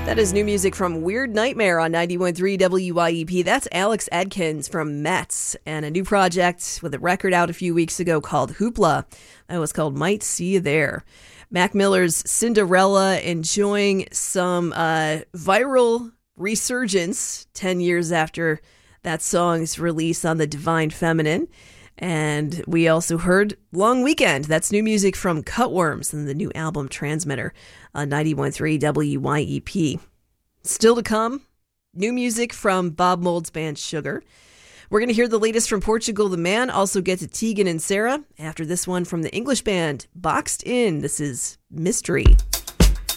That is new music from Weird Nightmare on 91.3 WYEP. That's Alex Adkins from Metz, and a new project with a record out a few weeks ago called Hoopla. That was called Might See You There. Mac Miller's Cinderella enjoying some viral resurgence 10 years after that song's release on The Divine Feminine. And we also heard Long Weekend. That's new music from Cutworms and the new album Transmitter on 91.3 WYEP. Still to come, new music from Bob Mould's band Sugar. We're going to hear the latest from Portugal the Man, also get to Tegan and Sarah. After this one from the English band Boxed In, this is Mystery.